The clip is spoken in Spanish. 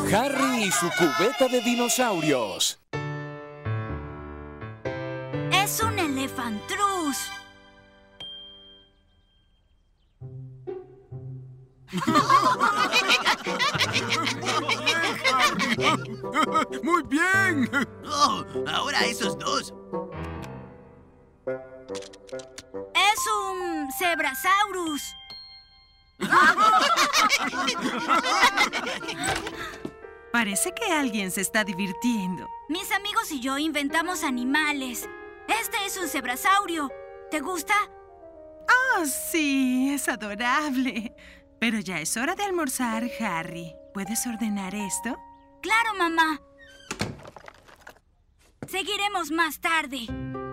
Harry y su cubeta de dinosaurios. Es un elefantrus. ¡Muy bien! Oh, ahora esos dos. Es un zebrasaurus. Parece que alguien se está divirtiendo. Mis amigos y yo inventamos animales. Este es un zebrasaurio. ¿Te gusta? Oh, sí, es adorable. Pero ya es hora de almorzar, Harry. ¿Puedes ordenar esto? Claro, mamá. Seguiremos más tarde.